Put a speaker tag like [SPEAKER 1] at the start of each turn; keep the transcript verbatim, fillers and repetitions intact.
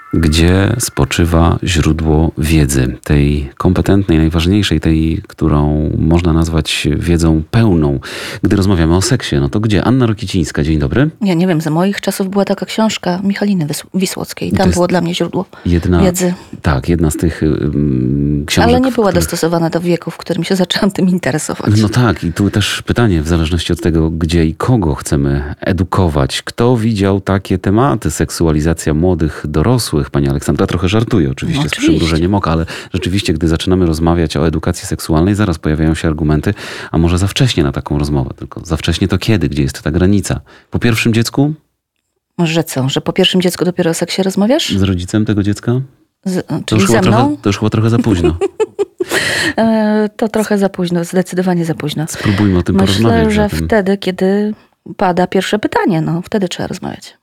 [SPEAKER 1] Gdzie spoczywa źródło wiedzy, tej kompetentnej, najważniejszej, tej, którą można nazwać wiedzą pełną. Gdy rozmawiamy o seksie, no to gdzie? Anna Rokicińska, dzień dobry.
[SPEAKER 2] Ja nie wiem, za moich czasów była taka książka Michaliny Wys- Wisłockiej. Tam
[SPEAKER 1] jest
[SPEAKER 2] było dla mnie źródło
[SPEAKER 1] Jedna,
[SPEAKER 2] wiedzy.
[SPEAKER 1] tak, jedna z tych um, książek.
[SPEAKER 2] Ale nie była
[SPEAKER 1] w których...
[SPEAKER 2] dostosowana do wieku, w którym się zaczęłam tym interesować.
[SPEAKER 1] No tak, i tu też pytanie, w zależności od tego, gdzie i kogo chcemy edukować. Kto widział takie tematy? Seksualizacja młodych dorosłych. Pani Aleksandra trochę żartuje oczywiście,
[SPEAKER 2] No,
[SPEAKER 1] z
[SPEAKER 2] oczywiście.
[SPEAKER 1] przymrużeniem oka, ale rzeczywiście, gdy zaczynamy rozmawiać o edukacji seksualnej, zaraz pojawiają się argumenty, a może za wcześnie na taką rozmowę. Tylko za wcześnie to kiedy? Gdzie jest ta granica? Po pierwszym dziecku?
[SPEAKER 2] Że co, że po pierwszym dziecku dopiero o seksie rozmawiasz?
[SPEAKER 1] Z rodzicem tego dziecka?
[SPEAKER 2] Z,
[SPEAKER 1] To
[SPEAKER 2] czyli
[SPEAKER 1] już,
[SPEAKER 2] ze
[SPEAKER 1] chyba
[SPEAKER 2] mną?
[SPEAKER 1] trochę, to już chyba trochę za późno.
[SPEAKER 2] E, to trochę za późno, zdecydowanie za późno.
[SPEAKER 1] Spróbujmy o tym
[SPEAKER 2] Myślę,
[SPEAKER 1] porozmawiać.
[SPEAKER 2] że
[SPEAKER 1] zatem.
[SPEAKER 2] wtedy, kiedy pada pierwsze pytanie, no wtedy trzeba rozmawiać.